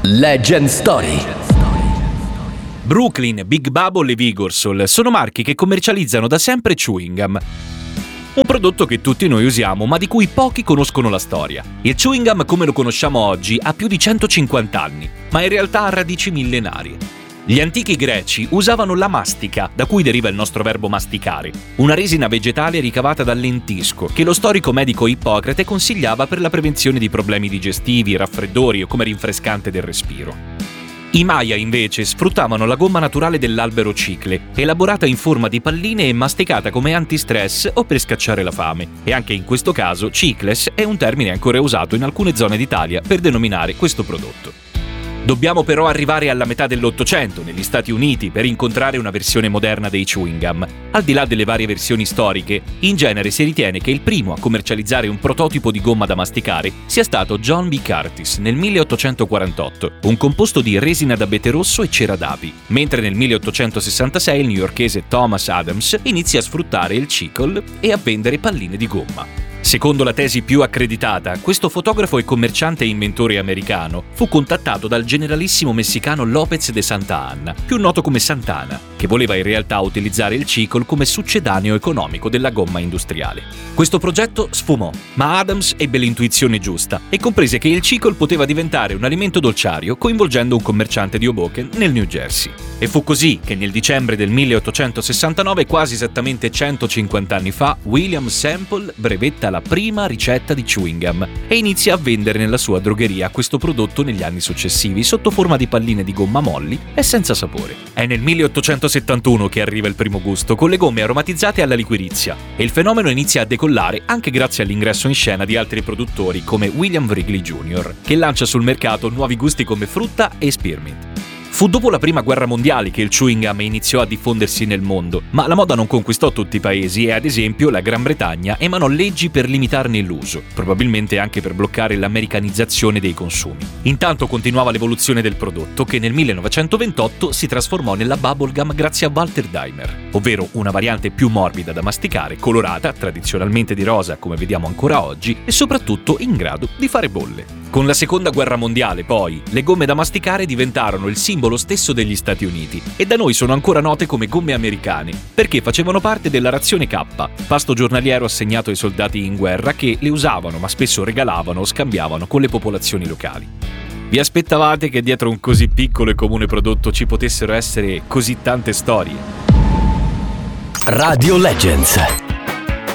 Legend Story. Brooklyn, Big Bubble e Vigorsol sono marchi che commercializzano da sempre chewing gum. Un prodotto che tutti noi usiamo, ma di cui pochi conoscono la storia. Il chewing gum, come lo conosciamo oggi, ha più di 150 anni, ma in realtà ha radici millenarie. Gli antichi greci usavano la mastica, da cui deriva il nostro verbo masticare, una resina vegetale ricavata dal lentisco, che lo storico medico Ippocrate consigliava per la prevenzione di problemi digestivi, raffreddori o come rinfrescante del respiro. I Maya, invece, sfruttavano la gomma naturale dell'albero cicle, elaborata in forma di palline e masticata come antistress o per scacciare la fame. E anche in questo caso, cicles è un termine ancora usato in alcune zone d'Italia per denominare questo prodotto. Dobbiamo però arrivare alla metà dell'Ottocento, negli Stati Uniti, per incontrare una versione moderna dei chewing gum. Al di là delle varie versioni storiche, in genere si ritiene che il primo a commercializzare un prototipo di gomma da masticare sia stato John B. Curtis nel 1848, un composto di resina d'abete rosso e cera d'api, mentre nel 1866 il newyorkese Thomas Adams inizia a sfruttare il chicle e a vendere palline di gomma. Secondo la tesi più accreditata, questo fotografo e commerciante e inventore americano fu contattato dal generalissimo messicano López de Santa Anna, più noto come Santana, che voleva in realtà utilizzare il chicle come succedaneo economico della gomma industriale. Questo progetto sfumò, ma Adams ebbe l'intuizione giusta e comprese che il chicle poteva diventare un alimento dolciario coinvolgendo un commerciante di Hoboken nel New Jersey. E fu così che nel dicembre del 1869, quasi esattamente 150 anni fa, William Semple brevetta la prima ricetta di chewing gum e inizia a vendere nella sua drogheria questo prodotto negli anni successivi sotto forma di palline di gomma molli e senza sapore. È nel 1871 che arriva il primo gusto, con le gomme aromatizzate alla liquirizia, e il fenomeno inizia a decollare anche grazie all'ingresso in scena di altri produttori come William Wrigley Jr., che lancia sul mercato nuovi gusti come frutta e spearmint. Fu dopo la Prima Guerra Mondiale che il chewing gum iniziò a diffondersi nel mondo, ma la moda non conquistò tutti i paesi e, ad esempio, la Gran Bretagna emanò leggi per limitarne l'uso, probabilmente anche per bloccare l'americanizzazione dei consumi. Intanto continuava l'evoluzione del prodotto, che nel 1928 si trasformò nella bubblegum grazie a Walter Daimer, ovvero una variante più morbida da masticare, colorata, tradizionalmente di rosa come vediamo ancora oggi, e soprattutto in grado di fare bolle. Con la Seconda Guerra Mondiale, poi, le gomme da masticare diventarono il simbolo stesso degli Stati Uniti e da noi sono ancora note come gomme americane, perché facevano parte della razione K, pasto giornaliero assegnato ai soldati in guerra che le usavano ma spesso regalavano o scambiavano con le popolazioni locali. Vi aspettavate che dietro un così piccolo e comune prodotto ci potessero essere così tante storie? Radio Legends.